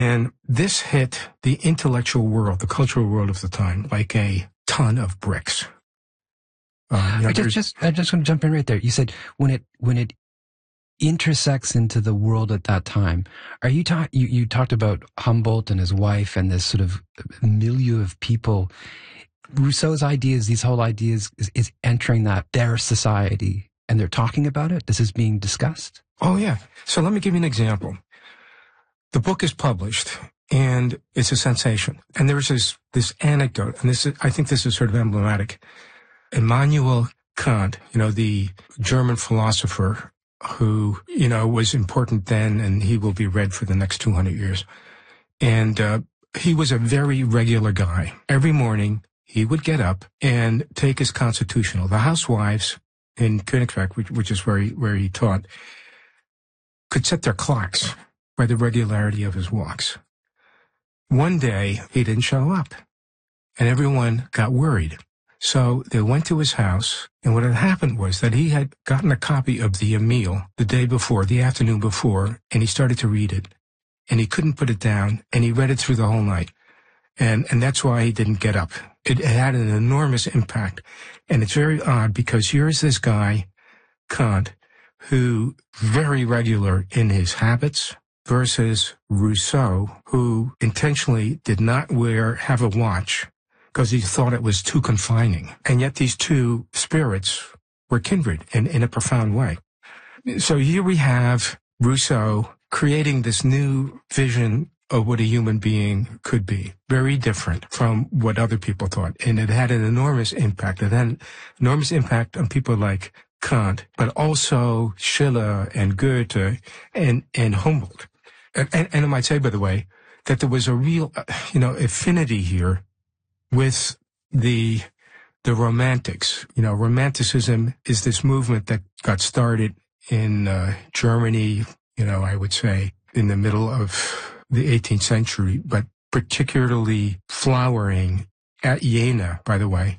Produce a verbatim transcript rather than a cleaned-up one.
And this hit the intellectual world, the cultural world of the time, like a ton of bricks. Uh, you know, I just, just, I just want to jump in right there. You said when it, when it intersects into the world at that time, are you talk, you, you talked about Humboldt and his wife and this sort of milieu of people. Rousseau's ideas, these whole ideas is, is entering that, their society, and they're talking about it? This is being discussed? Oh, yeah. So let me give you an example. The book is published, and it's a sensation. And there's this, this anecdote, and this is, I think this is sort of emblematic. Immanuel Kant, you know, the German philosopher who, you know, was important then, and he will be read for the next two hundred years. And uh, he was a very regular guy. Every morning, he would get up and take his constitutional. The housewives in Königsberg, which, which is where he, where he taught, could set their clocks by the regularity of his walks. One day, he didn't show up, and everyone got worried. So they went to his house, and what had happened was that he had gotten a copy of the Emile the day before, the afternoon before, and he started to read it, and he couldn't put it down, and he read it through the whole night. And, and that's why he didn't get up. It, it had an enormous impact. And it's very odd because here's this guy, Kant, who very regular in his habits, versus Rousseau, who intentionally did not wear, have a watch because he thought it was too confining. And yet these two spirits were kindred in, in a profound way. So here we have Rousseau creating this new vision of what a human being could be, very different from what other people thought. And it had an enormous impact. It had an enormous impact on people like Kant, but also Schiller and Goethe and, and Humboldt. And, and, and I might say, by the way, that there was a real, you know, affinity here with the, the Romantics. You know, Romanticism is this movement that got started in uh, Germany, you know, I would say in the middle of the eighteenth century, but particularly flowering at Jena, by the way,